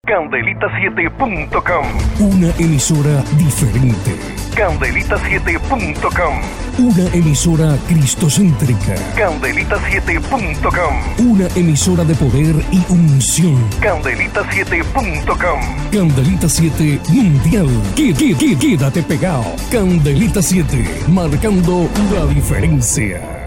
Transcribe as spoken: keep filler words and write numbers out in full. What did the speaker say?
Candelita siete punto com. Una emisora diferente. Candelita siete punto com. Una emisora cristocéntrica. Candelita siete punto com. Una emisora de poder y unción. Candelita siete punto com. Candelita siete Mundial. Qué- qué- qué- Quédate pegado. Candelita siete, marcando la diferencia.